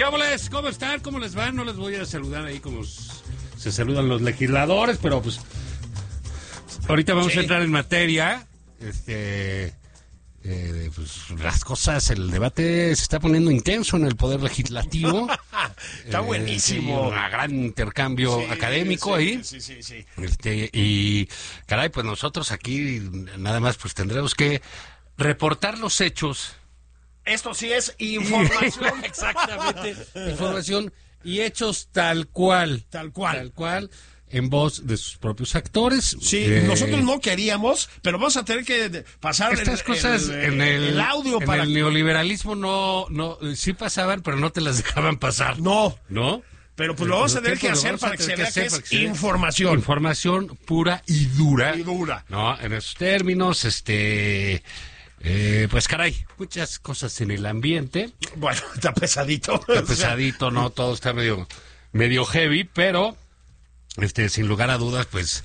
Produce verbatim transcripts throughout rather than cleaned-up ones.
¿Qué óboles? ¿Cómo están? ¿Cómo les va? No les voy a saludar ahí como se saludan los legisladores, pero pues ahorita vamos sí. a entrar en materia. Este, eh, pues las cosas, el debate se está poniendo intenso en el Poder Legislativo. Está eh, buenísimo. Un gran intercambio sí, académico sí, ahí. Sí, sí, sí. Este, y caray, pues nosotros aquí nada más pues tendremos que reportar los hechos. Esto sí es información. Exactamente. Información y hechos tal cual. Tal cual. Tal cual. En voz de sus propios actores. Sí, eh, nosotros no queríamos, pero vamos a tener que pasar estas el, cosas el, en el, el audio en para el neoliberalismo no, no, sí pasaban, pero no te las dejaban pasar. No, ¿no? Pero pues lo vamos a tener que hacer para que se vea que es información. Información pura y dura. Y dura. No, en esos términos, este. Eh, pues caray, muchas cosas en el ambiente. Bueno, está pesadito. Está pesadito, ¿no? Todo está medio, medio heavy, pero. Este, sin lugar a dudas, pues,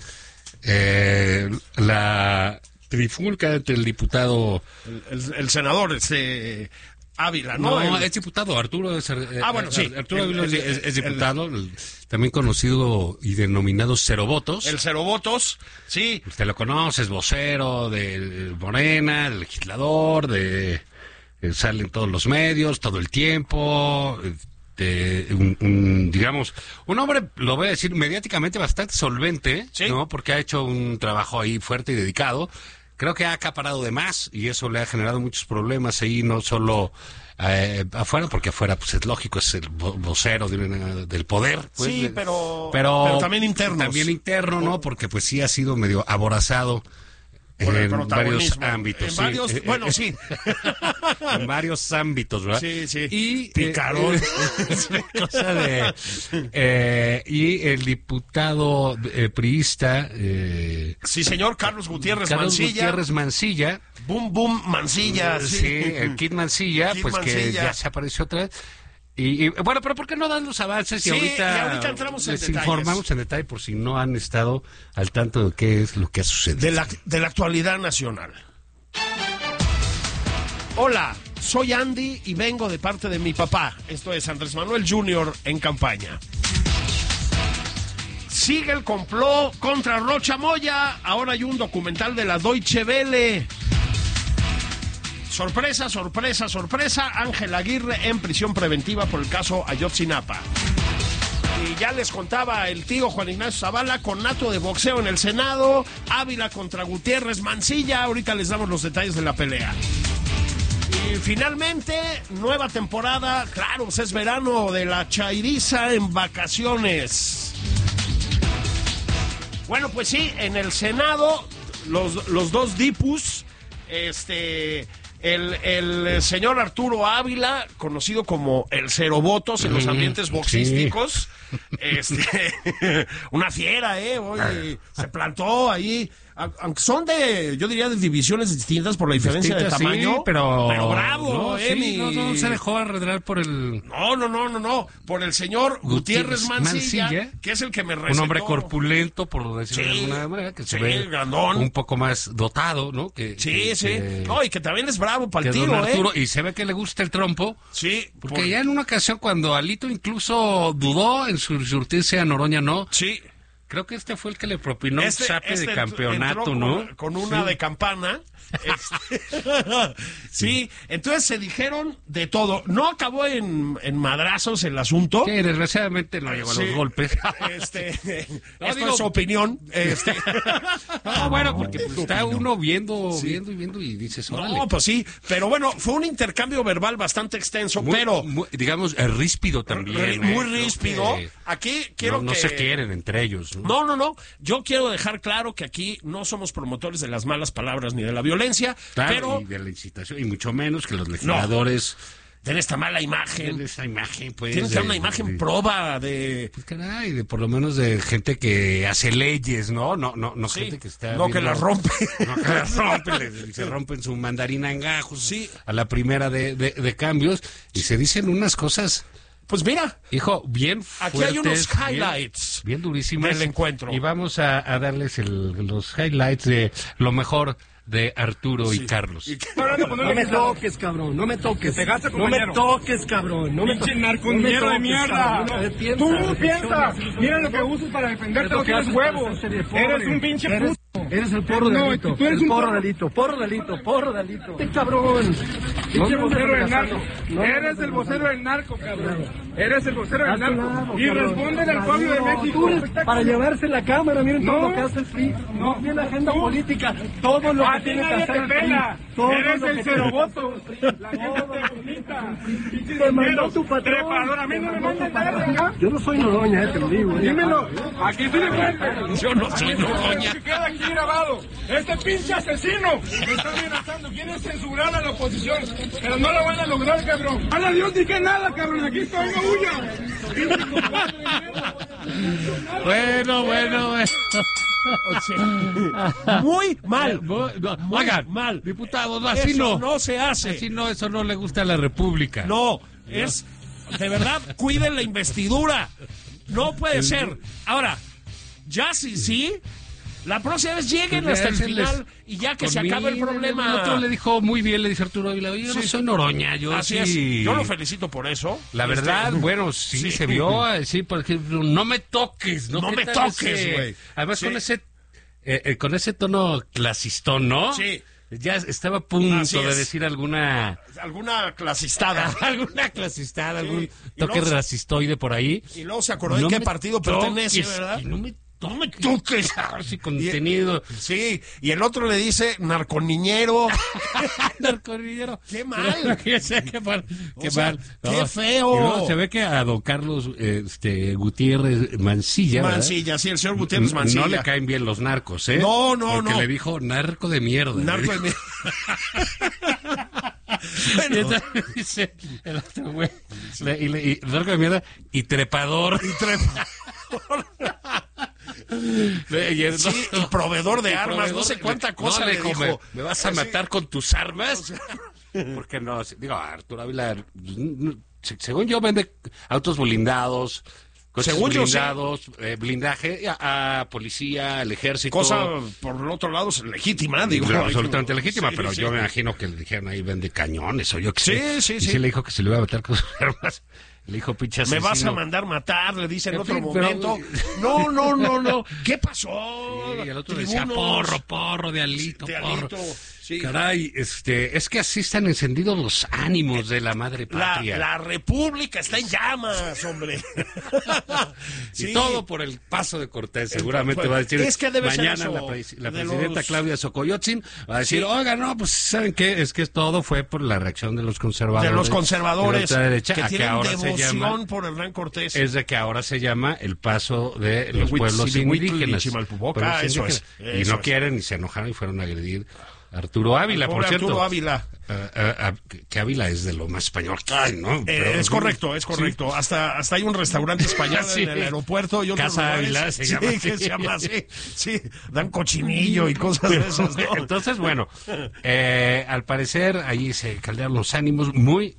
eh, la trifulca entre el diputado... El, el, el senador, este, Ávila, ¿no? No, el... es diputado, Arturo es... Ah, bueno, sí. Arturo el, Ávila el, es, es diputado, el, también conocido y denominado Cero Votos. El Cero Votos, sí. Usted lo conoce, es vocero de Morena, del legislador, de... Eh, sale en todos los medios, todo el tiempo... Eh, De un, un, digamos, un hombre, lo voy a decir, mediáticamente bastante solvente, ¿sí? ¿no? Porque ha hecho un trabajo ahí fuerte y dedicado. Creo que ha acaparado de más y eso le ha generado muchos problemas ahí, no solo eh, afuera, porque afuera, pues es lógico, es el vocero de, del poder. Pues, sí, pero, pero, pero también internos. También interno, ¿no? Porque pues sí ha sido medio aborazado. Por el en varios ámbitos. En sí. varios, eh, bueno, eh, sí. En varios ámbitos, ¿verdad? Sí, sí. Y picarón. Eh, es una cosa de... Eh, y el diputado eh, priista... Eh, sí, señor, Carlos Gutiérrez Carlos Mancilla. Gutiérrez Mancilla. Boom, boom, Mancilla. Sí, sí. el Kid Mancilla, Kid pues Mancilla. Que ya se apareció otra vez. Y, y bueno, pero ¿por qué no dan los avances sí, y ahorita, y ahorita entramos en les detalles. Informamos en detalle por si no han estado al tanto de qué es lo que ha sucedido? De la, de la actualidad nacional. Hola, soy Andy y vengo de parte de mi papá. Esto es Andrés Manuel junior en campaña. Sigue el complot contra Rocha Moya. Ahora hay un documental de la Deutsche Welle. Sorpresa, sorpresa, sorpresa, Ángel Aguirre en prisión preventiva por el caso Ayotzinapa. Y ya les contaba el tío Juan Ignacio Zavala, conato de boxeo en el Senado, Ávila contra Gutiérrez Mancilla, ahorita les damos los detalles de la pelea. Y finalmente, nueva temporada, claro, pues es verano de la chairiza en vacaciones. Bueno, pues sí, en el Senado, los, los dos dipus, este... El, el señor Arturo Ávila, conocido como el Cero Votos en los ambientes boxísticos, sí. este, una fiera, ¿eh? Hoy se plantó ahí, aunque son de, yo diría, de divisiones distintas por la diferencia Distintas, de tamaño, sí, pero, pero bravo, no, ¿eh? Sí, Mi... no, no se dejó arredrar por el... No, no, no, no, no, por el señor Gutiérrez, Gutiérrez Mancilla, Mancilla, que es el que me recetó. Un hombre corpulento, por decirlo sí, de alguna manera, que se sí, ve grandón. Un poco más dotado, ¿no? Que, sí, que, sí, que, no, y que también es bravo para el tiro, Arturo, ¿eh? Y se ve que le gusta el trompo. Sí. Porque por... ya en una ocasión cuando Alito incluso dudó en su surtirse a Noroña, ¿no? Sí. Creo que este fue el que le propinó este, un chape este de campeonato, con, ¿no? Con una sí. de campana. Este, sí, entonces se dijeron de todo. No acabó en, en madrazos el asunto. Sí, desgraciadamente no llegó sí. a los golpes. Este, no, esto digo, es su opinión. Este. No, bueno, porque pues, está uno viendo, sí. viendo y viendo y dices, órale. No, pues sí, pero bueno, fue un intercambio verbal bastante extenso, muy, pero... Muy, digamos, ríspido también. Muy ¿eh? ríspido. Que aquí quiero no, no que... No se quieren entre ellos. ¿no? no, no, no. Yo quiero dejar claro que aquí no somos promotores de las malas palabras ni de la violencia, claro, pero... y de la incitación, y mucho menos que los legisladores... No. Den esta mala imagen. Den esta imagen, pues. Tienen que dar una imagen de, proba de... Pues caray, de por lo menos de gente que hace leyes, ¿no? No, no, no sí, gente que está... No viendo, que las rompe. No que las rompe, les, se rompen su mandarina en gajos sí. a la primera de, de, de cambios y se dicen unas cosas... Pues mira, hijo, bien fuertes, aquí hay unos highlights bien, bien durísimas del encuentro. Y vamos a, a darles el, los highlights de lo mejor de Arturo Sí. y Carlos. Y que- No me toques, cabrón, no me toques. Pegaste, no me compañero. toques, cabrón. No me Pinche toques. narconiñero de mierda. Piensa, Tú reflexiona. piensas. Mira lo que usas para defenderte. No tienes huevos. Eres un pinche Eres- puto. Eres el porro No, delito. tú eres el un porro porro. delito. Porro delito. Porro delito. Este cabrón. Pinche No me vocero del amenazando. narco. No me Eres el amenazando. vocero del narco, cabrón. Eres el vocero del Haz tu lado, narco. Y cabrón. responde al pueblo de No, México. tú eres para llevarse la cámara, miren todo No. lo que hace el P R I. No. No tiene agenda Tú. política. Todo lo A que ti tiene que nadie hacer te el P R I. pela. Todo Eres lo el que cero tiene que voto. hacer el P R I. La gente te bonita. Pinches Te mandó dineros. tu patrón. Trepador. A mí no me mandan nada, ¿ya? Yo no soy Noroña, eh, te lo digo. Dímelo. Aquí sí le cuenta. Yo no soy Noroña. Que queda aquí grabado. Este pinche asesino me está amenazando. Quiere censurar a la oposición. Pero no lo van a lograr, cabrón. A Dios ni que nada, cabrón. Aquí estoy, no huya. Bueno, bueno, bueno. Muy mal. No, no, Muy oigan, mal. diputados, no, así Eso no. no se hace. Así no, eso no le gusta a la República. No, es de verdad, cuiden la investidura. No puede ser. Ahora, ya sí, sí, la próxima vez lleguen Pues hasta el ya se les- final y ya que se Conmigo, acabe el problema. El otro le dijo muy bien, le dice Arturo Ávila, oye, yo no Sí. soy Noroña, yo Así sí. es. Yo lo felicito por eso. La Este, verdad, bueno, sí, sí. se vio, eh, sí, por ejemplo, no me toques, ¿no? No ¿Qué me tal toques, ese- güey. Además, Sí. con ese eh, eh, con ese tono clasistón, ¿no? Sí. Ya estaba a punto Así de es. decir alguna Alguna clasistada. alguna clasistada, Sí. algún Y toque luego se- racistoide por ahí. Y luego se acordó No de qué me partido toques, pertenece, ¿verdad? y no me No me toques. Sí, contenido. Sí, y el otro le dice narconiñero. Narcorrillero. ¡Qué mal! Qué qué mal. Qué, O sea, mal. qué feo. Y luego se ve que a don Carlos eh, este, Gutiérrez Mancilla, ¿verdad? Mancilla, sí, el señor Gutiérrez No Mancilla. le caen bien los narcos, ¿eh? No, no, Porque no. le dijo narco de mierda. Narco de le dijo. Y Bueno, entonces dice el otro güey, le- y, le- y narco de mierda y trepador. y trepa- Le- y el- Sí, y proveedor de y armas, proveedor no sé de- cuánta no, cosa le dijo, dijo. ¿Me, me vas a Sí. matar con tus armas? Porque no, sí, digo, Arturo Ávila, mm, se- según yo, vende autos blindados, coches Según yo, sí. blindados, eh, blindaje a, a policía, al ejército. Cosa, por el otro lado, es legítima, digo. Digo, absolutamente legítima, Sí, pero sí. yo me imagino que le dijeron ahí vende cañones o yo qué sé. Sí, sí, y sí. sí le dijo que se le iba a matar con sus armas. Le dijo, pinche Me vas a asesino. mandar matar, le dice en En otro fin, pero- momento. No, no, no, no. ¿Qué pasó? Sí, y el otro decía Tribunos. porro, porro, de alito, De porro. alito, sí. Caray, este, es que así están encendidos los ánimos de la madre La, patria. la República está en llamas, hombre. Y Sí. todo por el paso de Cortés. Seguramente Pues, va a decir es que debe ser mañana eso, la, presi- la de presidenta los- Claudia Xocoyotzin va a decir, Sí. oiga, no, pues ¿saben qué? Es que todo fue por la reacción de los conservadores. De los conservadores de la derecha, que a tienen ahora se devoción llama, por Hernán Cortés. es de que ahora se llama el paso de los Huitziluachtli pueblos y indígenas. Chimalpopoca, Pueblos eso indígenas. es, Y eso no es. quieren y se enojaron y fueron a agredir a Arturo Ávila, Pobre por cierto. Arturo Ávila. Ah, ah, ah, que- que Ávila es de lo más español que hay, ¿no? Eh, Pero- es correcto, es correcto. Hasta, hasta hay un restaurante español Sí. en el aeropuerto y otros Casa lugares. Ávila se Sí, llama que así. se llama así. Sí, dan cochinillo y cosas de esas, ¿no? Entonces, bueno, eh, al parecer ahí se caldearon los ánimos muy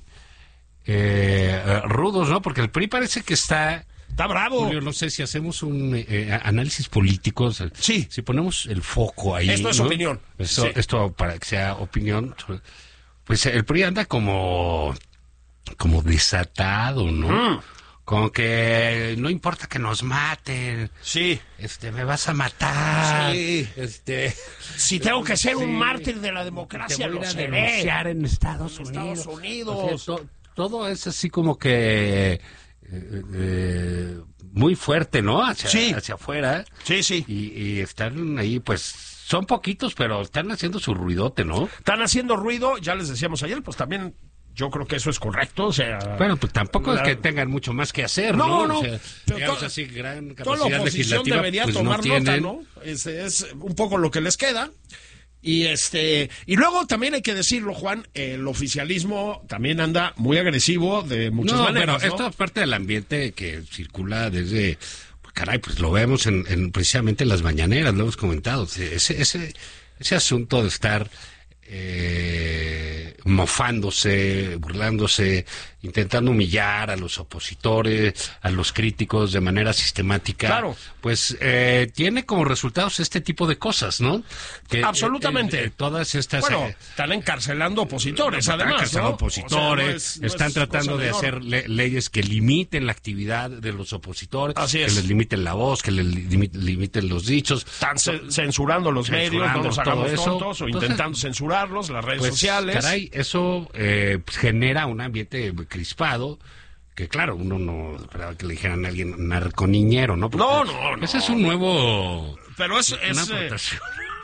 eh, eh, rudos, ¿no? Porque el P R I parece que está... Está bravo. Julio, no sé si hacemos un eh, análisis político, o sea, Sí. si ponemos el foco ahí. Esto es ¿no? opinión. Esto, Sí. esto para que sea opinión, pues el P R I anda como, como desatado, ¿no? Mm. Como que no importa que nos maten, Sí. este, me vas a matar, Sí. este, Si tengo que ser Sí. un mártir de la te democracia, voy a lo ir a seré. denunciar en Estados En Unidos. Estados Unidos. O sea, to- todo es así como que eh, eh, muy fuerte, ¿no? Hacia, Sí. hacia afuera. Sí, sí. Y, y están ahí, pues, son poquitos, pero están haciendo su ruidote, ¿no? Están haciendo ruido, ya les decíamos ayer, pues también yo creo que eso es correcto, o sea... Bueno, pues tampoco la- es que tengan mucho más que hacer, No, ¿no? no, O sea, pero digamos to- así, gran Toda la capacidad oposición legislativa, debería pues tomar no tienen. nota, ¿no? Es, es un poco lo que les queda. Y este y luego también hay que decirlo, Juan, el oficialismo también anda muy agresivo de muchas No, maneras, pero ¿no? esto es parte del ambiente que circula desde, pues, caray, pues lo vemos en, en precisamente en las mañaneras, lo hemos comentado, ese ese ese asunto de estar eh, mofándose, burlándose intentando humillar a los opositores, a los críticos de manera sistemática, claro. pues eh, tiene como resultados este tipo de cosas, ¿no? Que, Absolutamente. Eh, eh, todas estas... Bueno, eh, están encarcelando opositores, están además, encarcelando ¿no? opositores, O sea, no es- no están es tratando cosa de menor. hacer le- leyes que limiten la actividad de los opositores, Así que es. les limiten la voz, que les limi- limiten los dichos. Están ce- censurando los medios, no Censurando nos todo hagamos eso. tontos, o Entonces, intentando censurarlos, las redes Pues, sociales. caray, eso eh, pues, genera un ambiente crispado, que claro, uno no esperaba que le dijeran a alguien narconiñero, ¿no? Porque No, no, no. Ese es un nuevo... Pero es... una es, eh, aportación.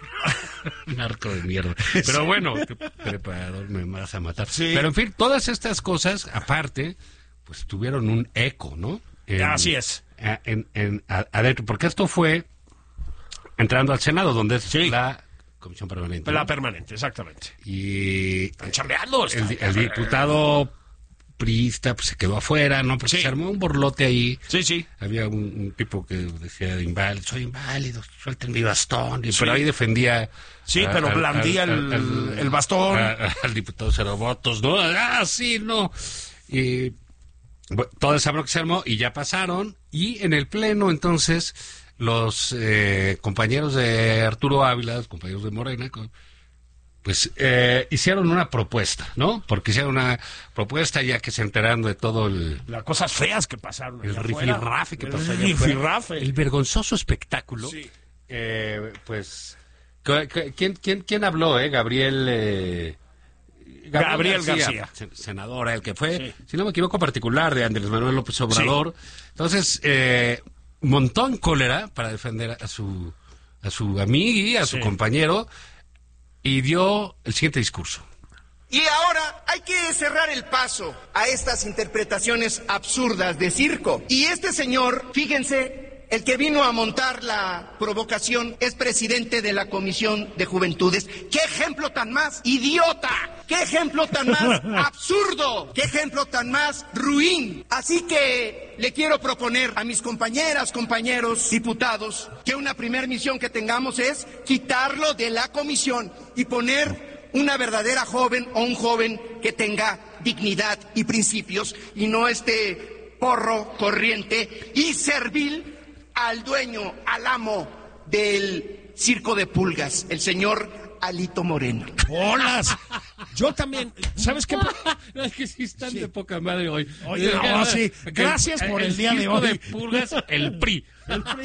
Narco de mierda. Pero bueno, qué preparador, me vas a matar. Sí. Pero en fin, todas estas cosas, aparte, pues tuvieron un eco, ¿no? En- Así es. a- En, en- a- adentro, porque esto fue entrando al Senado, donde es Sí. la comisión permanente. la ¿no? permanente, exactamente. Y Están chambeando. el, están- el diputado priista pues, se quedó afuera, ¿no? Porque Sí. se armó un borlote ahí. Sí, sí. Había un, un tipo que decía inválido, soy inválido, suelten mi bastón. Y, Pero ahí defendía... Sí, a- pero al- blandía al- el- al- el bastón. a- a- al diputado Cero Votos, ¿no? Ah, sí, no. Y bueno, toda esa bronca se armó y ya pasaron. Y en el pleno, entonces, los eh, compañeros de Arturo Ávila, los compañeros de Morena, con- pues eh, hicieron una propuesta, ¿no? Porque hicieron una propuesta ya que se enteraron de todo el... Las cosas feas que pasaron. El allá afuera. rifirrafe que El pasó allá afuera. rifirrafe. El vergonzoso espectáculo. Sí. Eh, pues, ¿cu- cu- ¿quién, quién, quién habló, eh? Gabriel... eh, Gabriel García. sen- senadora, el que fue, Sí. si no me equivoco, particular de Andrés Manuel López Obrador. Entonces, eh, montó en cólera para defender a su, a su amigui, a su Sí. compañero, y dio el siguiente discurso. Y ahora hay que cerrar el paso a estas interpretaciones absurdas de circo. Y este señor, fíjense, el que vino a montar la provocación es presidente de la Comisión de Juventudes. ¡Qué ejemplo tan más idiota! ¡Qué ejemplo tan más absurdo! ¡Qué ejemplo tan más ruin! Así que le quiero proponer a mis compañeras, compañeros, diputados, que una primer misión que tengamos es quitarlo de la comisión y poner una verdadera joven o un joven que tenga dignidad y principios y no este porro corriente y servil al dueño, al amo del circo de pulgas, el señor Alito Moreno. ¡Bolas! Yo también, ¿sabes qué? Es que sí están de poca madre hoy. Oye, no, sí. Gracias por el día de circo hoy. de pulgas, el P R I.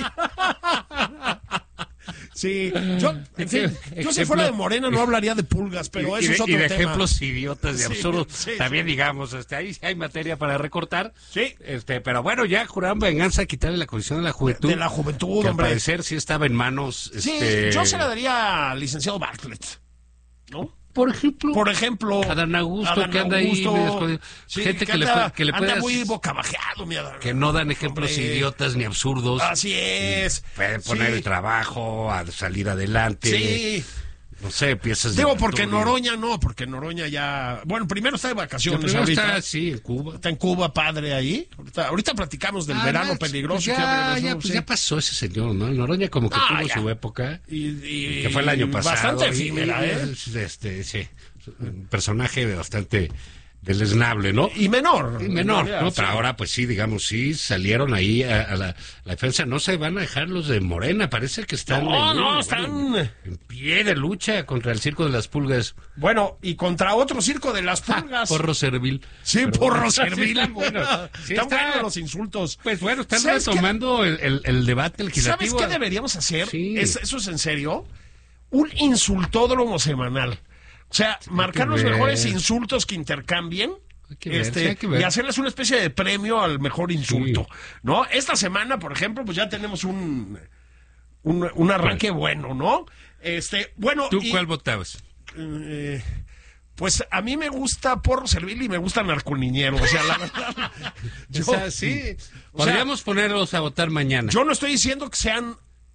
Sí, yo, en fin, yo si fuera de Morena no hablaría de pulgas, pero y, eso y es de, otro y de tema. ejemplos idiotas de Sí, absurdos. sí, También sí. digamos, este, ahí sí hay materia para recortar. Sí. Este, pero bueno, ya juraron venganza a quitarle la condición de la juventud. De la juventud, que al hombre. parecer sí estaba en manos. Sí, este, yo se la daría al licenciado Bartlett, ¿no? Por ejemplo. Por ejemplo, Adán Augusto, Adán que anda ahí Augusto, medio escondido. sí, Gente que, anda, le, que le anda puede muy bocabajeado, mi Adán. que no dan ejemplos Hombre. idiotas ni absurdos. Así es. Pueden poner Sí. el trabajo a salir adelante. Sí. No sé, piezas de Digo, porque Arturo. Noroña no, porque Noroña ya... Bueno, primero está de El vacaciones primero ahorita. está, sí, en Cuba. Está en Cuba, padre, ahí. Ahorita, ahorita platicamos del Ah, verano pues, peligroso. pues que ya, regresó, ya, pues sí. ya pasó ese señor, ¿no? Noroña como que Ah, tuvo ya. su época, Y, y- que fue el año pasado. Bastante y- efímera, y- ¿eh? Este, sí, un personaje bastante deleznable, ¿no? Y menor. Y menor, en realidad, ¿no? sí. Pero ahora, pues sí, digamos, sí, salieron ahí a, a la, la defensa. No se van a dejar los de Morena, parece que están... No, en, no, en- están- En pie de lucha contra el circo de las pulgas. Bueno, y contra otro circo de las pulgas. Porro servil. Sí, Pero porro bueno, servil. sí, bueno, sí Están está- buenos los insultos. Pues bueno, están ¿Sabes qué? retomando el, el, el debate ¿Sabes legislativo. qué deberíamos hacer? Sí. Es- eso es en serio. Un insultódromo semanal. O sea, marcar los ver. mejores insultos que intercambien. Hay que ver, este, sí, hay que ver. y hacerles una especie de premio al mejor insulto, Sí. ¿no? Esta semana, por ejemplo, pues ya tenemos un un, un arranque bueno, ¿no? Este, bueno, ¿Tú y, cuál votabas? eh, pues a mí me gusta Porro Servil y me gusta Narconiñero, o sea, la verdad. Yo, O sea, sí. o sea, Podríamos ponerlos a votar mañana. yo no estoy diciendo que sean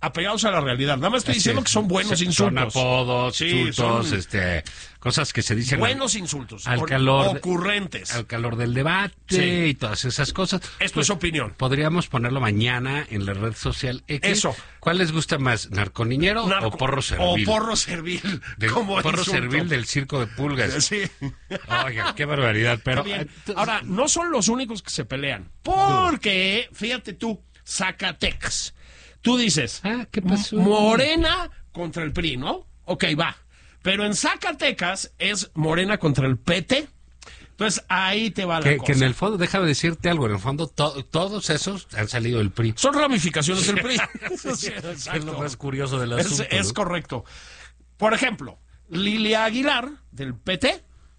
apegados a la realidad. Nada más estoy diciendo que son buenos son insultos. Son apodos, sí, insultos, son este, cosas que se dicen. buenos al, insultos. al calor, ocurrentes. Al calor del debate sí. y todas esas cosas. Esto pues, es opinión. Podríamos ponerlo mañana en la red social X. Eso. ¿Cuál les gusta más, narconiñero Narco, o porro servil? O porro servil. Del, como porro insulto. servil del circo de pulgas. Sí. Oiga, qué barbaridad. Pero entonces, ahora, no son los únicos que se pelean. Porque, fíjate tú, Zacatecas. Tú dices, ah, ¿qué pasó? Morena contra el P R I, ¿no? Ok, va. Pero en Zacatecas es Morena contra el P T. Entonces ahí te va la que, cosa. Que en el fondo, déjame decirte algo, en el fondo to, todos esos han salido del P R I. Son ramificaciones del P R I. Sí, es lo más curioso del asunto. Es, es ¿no? correcto. Por ejemplo, Lilia Aguilar, del P T,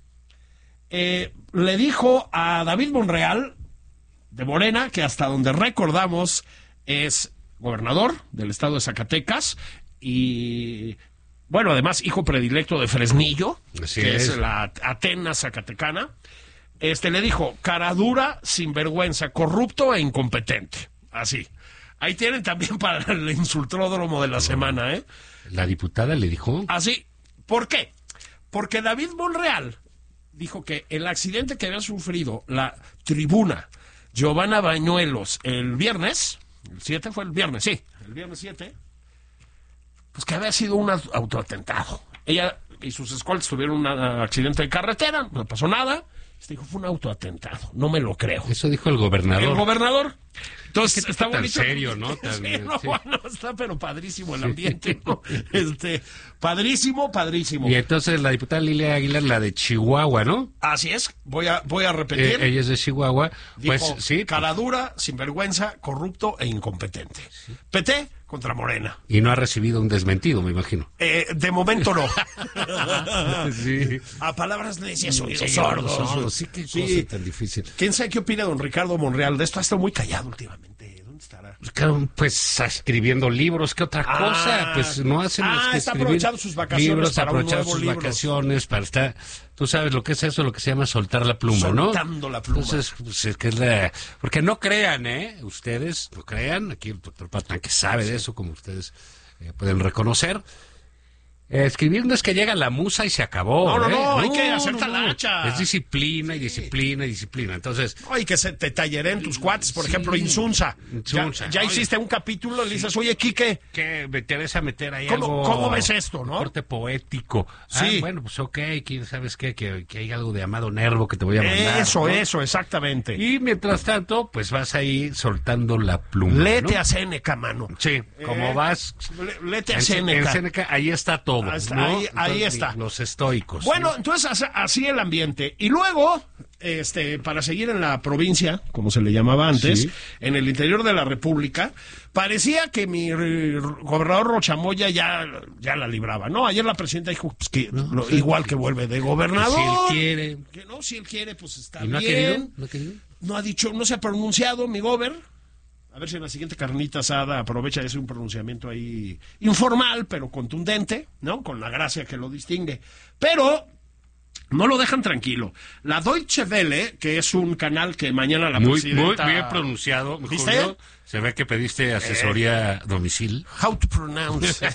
eh, le dijo a David Monreal, de Morena, que hasta donde recordamos es gobernador del estado de Zacatecas y, bueno, además hijo predilecto de Fresnillo, Así que es. es la Atena zacatecana. Este le dijo, cara dura, sinvergüenza, corrupto e incompetente. Así. Ahí tienen también para el insultódromo de la semana, ¿eh? La diputada le dijo. Así. ¿Por qué? Porque David Monreal dijo que el accidente que había sufrido la tribuna Giovanna Bañuelos el viernes, el siete fue el viernes, sí, el viernes siete, pues que había sido un autoatentado. Ella y sus escoltas tuvieron un accidente de carretera, no pasó nada. Este dijo, fue un autoatentado, no me lo creo. Eso dijo el gobernador. El gobernador. Entonces, ¿Qué está tan bonito. serio, ¿no? Tan, sí, no, sí. bueno, está pero padrísimo el ambiente, ¿no? Este, padrísimo, padrísimo. Y entonces la diputada Lilia Aguilar, la de Chihuahua, ¿no? Así es, voy a, voy a repetir. Eh, ella es de Chihuahua. Dijo, pues sí. cara dura, sinvergüenza, corrupto e incompetente. Sí. P T contra Morena. Y no ha recibido un desmentido, me imagino. Eh, de momento no. Sí. A palabras necias, oídos Sí, sordos. sordos. Sí, qué Sí. cosa tan difícil. ¿Quién sabe qué opina don Ricardo Monreal de esto? Ha estado muy callado últimamente. ¿Dónde estará? Pues escribiendo libros, ¿qué otra Ah. cosa? Pues no hacen más Ah, que está escribir aprovechando sus vacaciones libros, para un aprovechar nuevo sus libro. vacaciones para estar. Tú sabes lo que es eso, lo que se llama soltar la pluma, ¿no? Soltando la pluma. Entonces, pues, es que es la... Porque no crean, ¿eh? Ustedes, no crean, aquí el doctor Patán que sabe de eso, como ustedes eh, pueden reconocer. Eh, escribir no es que llega la musa y se acabó. No, no, ¿eh? no, hay que hacer talacha. Es disciplina y disciplina y disciplina. Entonces, Ay, que se te talleren tus cuates, por Sí. ejemplo, Insunza. Insunza. Ya, ya Oye. hiciste un capítulo, le dices, oye, Quique, que me interesa meter ahí ¿Cómo- algo... cómo ves esto, no? Corte poético. Sí. Ah, bueno, pues ok, ¿quién sabes qué? Que, que hay algo de Amado Nervo que te voy a mandar. eso, ¿no? eso, exactamente. Y mientras tanto, pues vas ahí soltando la pluma, Lete ¿no? a Seneca, mano. Sí, como Eh, vas... Le- Lete a En, Seneca. en Séneca, ahí está todo, Ahí está, ¿no? ahí- ahí Entonces, está. Los estoicos. Bueno, ¿sí? entonces as- así el ambiente. Y luego, este, para seguir en la provincia, como se le llamaba antes, Sí. en el interior de la República, parecía que mi eh, gobernador Rochamoya ya, ya la libraba. No, ayer la presidenta dijo pues, que lo- igual que vuelve de gobernador. Si él quiere. Que no, si él quiere, pues está ¿Y no ha bien. querido? ¿No ha querido? No ha dicho, no se ha pronunciado mi gober. A ver si en la siguiente carnita asada aprovecha ese un pronunciamiento ahí informal, pero contundente, ¿no? Con la gracia que lo distingue. Pero no lo dejan tranquilo. La Deutsche Welle, que es un canal que mañana la Muy, muy presidenta... bien pronunciado, ¿Viste? Julio. Se ve que pediste asesoría a domicilio. How to pronounce.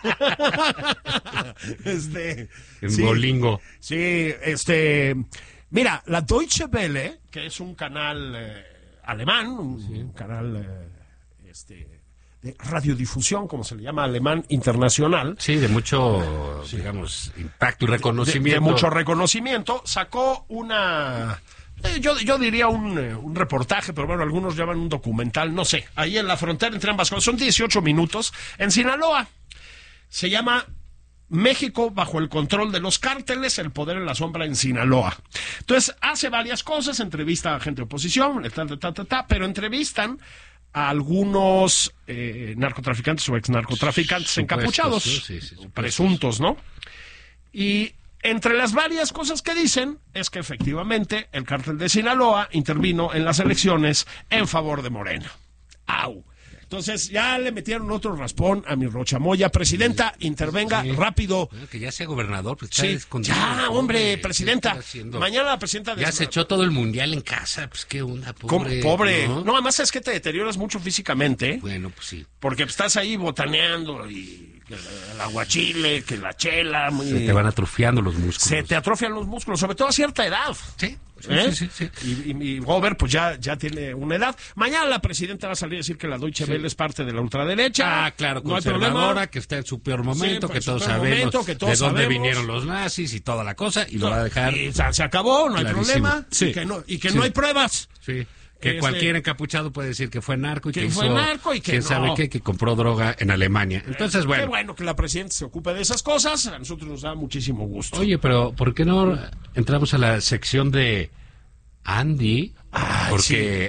este, En sí, Duolingo. Sí, este... Mira, la Deutsche Welle, que es un canal eh, alemán, un, un canal eh, este, de radiodifusión, como se le llama, alemán internacional, Sí, de mucho, digamos, impacto y de, reconocimiento. de mucho reconocimiento, sacó una... eh, Yo, yo diría un, eh, un reportaje, pero bueno, algunos llaman un documental, no sé. Ahí en la frontera entre ambas cosas, son dieciocho minutos, en Sinaloa. Se llama México bajo el control de los cárteles, el poder en la sombra en Sinaloa. Entonces, hace varias cosas, entrevista a gente de oposición, ta, ta, ta, ta, ta, pero entrevistan a algunos eh, narcotraficantes o ex-narcotraficantes Supuestos, encapuchados, sí, sí, sí, supuestos. presuntos, ¿no? Y entre las varias cosas que dicen es que efectivamente el cártel de Sinaloa intervino en las elecciones en favor de Morena. ¡Au! Entonces ya le metieron otro raspón a mi Rochamoya. Presidenta, intervenga Sí. rápido. Bueno, que ya sea gobernador, pues está Sí. escondido. Ya, hombre, presidenta. ¿qué está haciendo? Mañana la presidenta... Ya des- se echó todo el mundial en casa, pues qué onda, ¿Cómo? pobre. Pobre. ¿no? No, además es que te deterioras mucho físicamente, ¿eh? Bueno, pues sí. Porque estás ahí botaneando y que el aguachile, que la chela. muy- Se te van atrofiando los músculos. Se te atrofian los músculos, sobre todo a cierta edad. Sí, sí, ¿Eh? sí, sí, sí. Y, y, y Robert, pues ya, ya tiene una edad. Mañana la presidenta va a salir a decir que la Deutsche Welle es parte de la ultraderecha. Ah, claro, no hay conservadora, problema. que está en su peor momento, Sí, que pues, todos su peor sabemos momento, que todos de dónde sabemos. vinieron los nazis y toda la cosa, y lo va a dejar. Y se, se acabó, no hay clarísimo. problema. Sí. Y que no, y que Sí. no hay pruebas. Sí. Que Este- cualquier encapuchado puede decir que fue narco y que, Que fue hizo, narco y que quién no. sabe qué, que compró droga en Alemania. Entonces, Qué bueno. bueno que la presidenta se ocupe de esas cosas. A nosotros nos da muchísimo gusto. Oye, pero ¿por qué no entramos a la sección de Andy? Ay, Porque